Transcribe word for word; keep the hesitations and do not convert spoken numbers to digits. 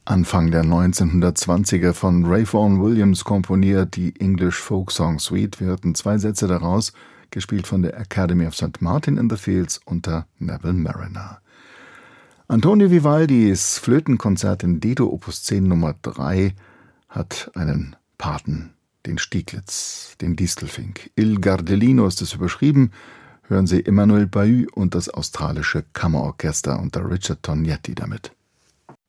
Anfang der neunzehnhundertzwanziger von Ray Vaughan Williams komponiert, die English Folk Song Suite. Wir hörten zwei Sätze daraus, gespielt von der Academy of Saint Martin in the Fields unter Neville Marriner. Antonio Vivaldis Flötenkonzert in D-Dur Opus zehn Nummer drei hat einen Paten, den Stieglitz, den Distelfink. Il Gardellino ist es überschrieben. Hören Sie Emmanuel Bahut und das australische Kammerorchester unter Richard Tognetti damit.